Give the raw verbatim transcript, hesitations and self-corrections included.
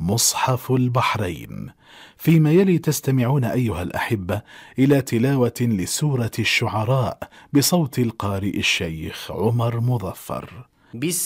مصحف البحرين. فيما يلي تستمعون أيها الأحبة إلى تلاوة لسورة الشعراء بصوت القارئ الشيخ عمر مظفر. بسم